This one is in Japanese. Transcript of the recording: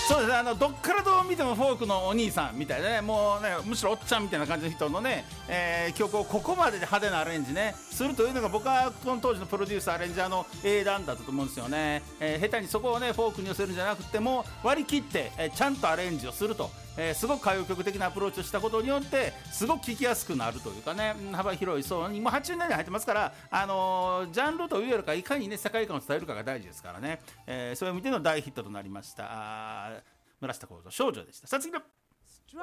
そうですね、どっからどう見てもフォークのお兄さんみたいなね、もうねむしろおっちゃんみたいな感じの人のね、曲をここまでで派手なアレンジねするというのが、僕はこの当時のプロデュースアレンジャーの英断だったと思うんですよね。下手にそこをねフォークに寄せるんじゃなくても割り切って、ちゃんとアレンジをすると、すごく歌謡曲的なアプローチをしたことによってすごく聴きやすくなるというかね、幅広い層にも80年代に入ってますから、ジャンルというよりかいかにね世界観を伝えるかが大事ですからね、そういう意味での大ヒットとなりました。村下幸三少女でした。さあ次の